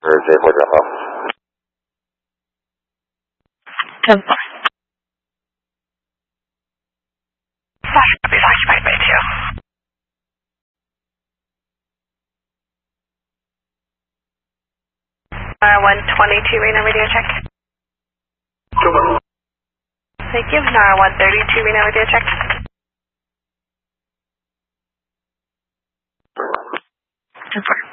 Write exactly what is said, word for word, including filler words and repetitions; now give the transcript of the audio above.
Or J four drop off. ten four. Flash is occupied by two. R one twenty-two, Reno radio check. Thank you. R one thirty-two, Reno radio check. ten four.